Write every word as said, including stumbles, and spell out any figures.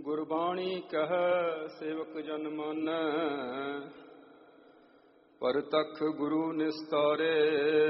ਗੁਰਬਾਣੀ ਕਹਿ ਸੇਵਕ ਜਨ ਮਾਨੈ, ਪਰਤਖ ਗੁਰੂ ਨਿਸਤਾਰੇ।